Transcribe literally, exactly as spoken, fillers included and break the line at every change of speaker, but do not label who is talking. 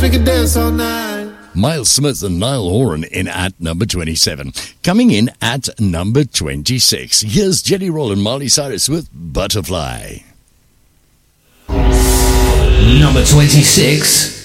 we could dance all night.
Miles Smith and Niall Horan in at number twenty-seven. Coming in at number twenty-six, here's Jelly Roll and Miley Cyrus with Butterfly.
Number twenty-six.